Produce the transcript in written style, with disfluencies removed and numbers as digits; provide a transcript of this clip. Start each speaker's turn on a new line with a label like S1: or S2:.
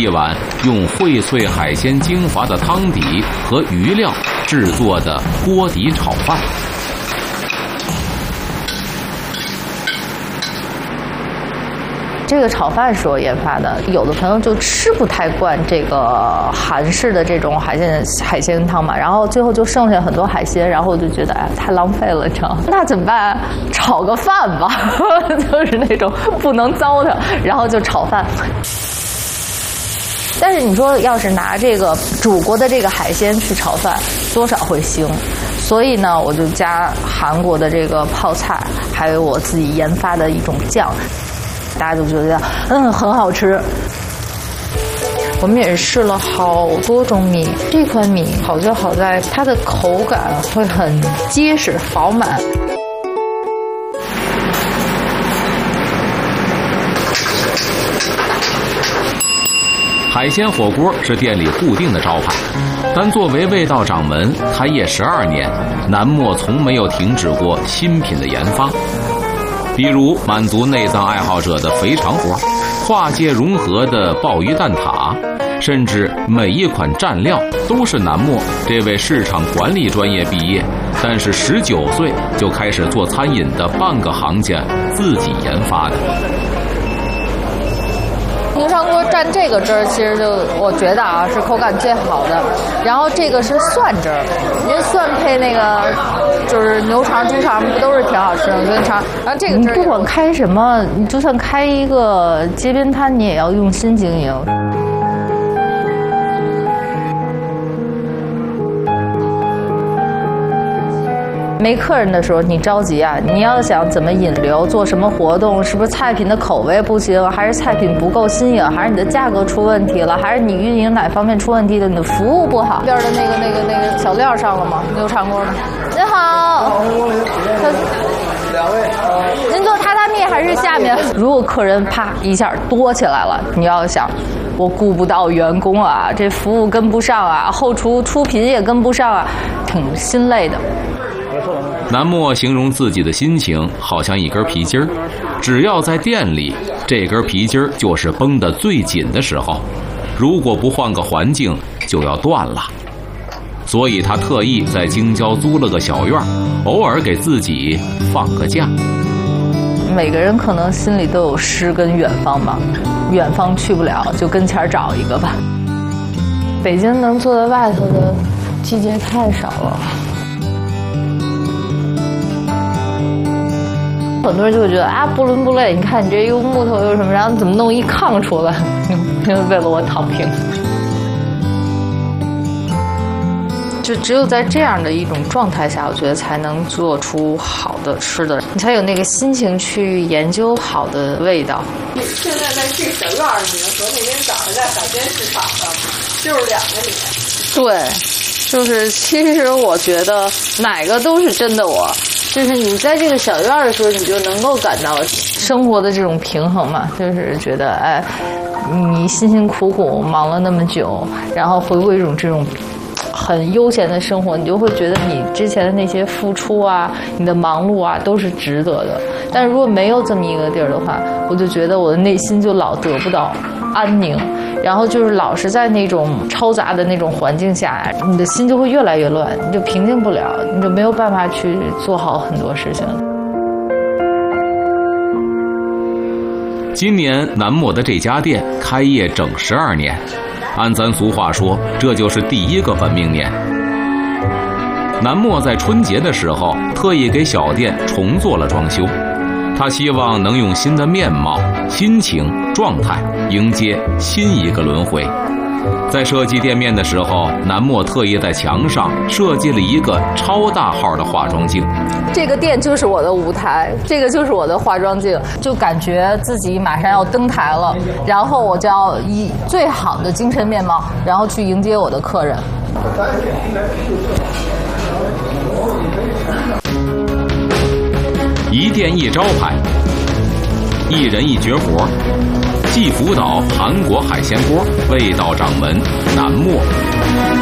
S1: 一碗用荟萃海鲜精华的汤底和鱼料制作的锅底炒饭。
S2: 这个炒饭是我研发的，有的朋友就吃不太惯这个韩式的这种海鲜汤嘛，然后最后就剩下很多海鲜，然后我就觉得太浪费了，你知道吗？那怎么办？炒个饭吧，就是那种不能糟蹋，然后就炒饭。但是你说要是拿这个煮过的这个海鲜去炒饭，多少会腥，所以呢，我就加韩国的这个泡菜，还有我自己研发的一种酱。大家都觉得很好吃。我们也是试了好多种米，这款米好就好在它的口感会很结实饱满。
S1: 海鲜火锅是店里固定的招牌，但作为味道掌门，开业12年，南墨从没有停止过新品的研发。比如满足内脏爱好者的肥肠锅，跨界融合的鲍鱼蛋挞，甚至每一款蘸料都是南墨这位市场管理专业毕业，但是19岁就开始做餐饮的半个行家自己研发的。
S2: 牛肠锅蘸这个汁儿，其实就我觉得是口感最好的。然后这个是蒜汁儿，因为蒜配那个就是牛肠、猪肠不都是挺好吃的？牛肠，然后这个汁儿，你不管开什么，你就算开一个街边摊，你也要用心经营。没客人的时候你着急啊，你要想怎么引流，做什么活动，是不是菜品的口味不行，还是菜品不够新颖，还是你的价格出问题了，还是你运营哪方面出问题了，你的服务不好。边的那个小料上了吗？牛肠锅呢？您好，
S3: 两位，
S2: 您做榻榻米还是下面？如果客人啪一下多起来了，你要想，我顾不到员工啊，这服务跟不上啊，后厨出品也跟不上啊，挺心累的。
S1: 南墨形容自己的心情好像一根皮筋儿，只要在店里，这根皮筋儿就是绷得最紧的时候，如果不换个环境就要断了。所以他特意在京郊租了个小院，偶尔给自己放个假。
S2: 每个人可能心里都有诗跟远方吧，远方去不了，就跟前找一个吧。北京能坐在外头的季节太少了。很多人就会觉得不伦不类，你看你这又木头又什么，然后怎么弄一炕出来？因为为了我躺平。就只有在这样的一种状态下，我觉得才能做出好的吃的，你才有那个心情去研究好的味道。
S4: 现在在这小院里面和那天早上在海鲜市场上，就是两个里面。
S2: 对，就是其实我觉得哪个都是真的我。就是你在这个小院的时候，你就能够感到生活的这种平衡嘛，就是觉得你辛辛苦苦忙了那么久，然后回归一种这种很悠闲的生活，你就会觉得你之前的那些付出啊，你的忙碌啊，都是值得的。但是如果没有这么一个地儿的话，我就觉得我的内心就老得不到安宁，然后就是老是在那种嘈杂的那种环境下，你的心就会越来越乱，你就平静不了，你就没有办法去做好很多事情。
S1: 今年南墨的这家店开业整12年，按咱俗话说，这就是第一个本命年。南墨在春节的时候特意给小店重做了装修，他希望能用新的面貌、心情、状态迎接新一个轮回。在设计店面的时候，南墨特意在墙上设计了一个超大号的化妆镜。
S2: 这个店就是我的舞台，这个就是我的化妆镜，就感觉自己马上要登台了，然后我就要以最好的精神面貌，然后去迎接我的客人。
S1: 一店一招牌，一人一绝活，继福岛韩国海鲜锅味道掌门南墨。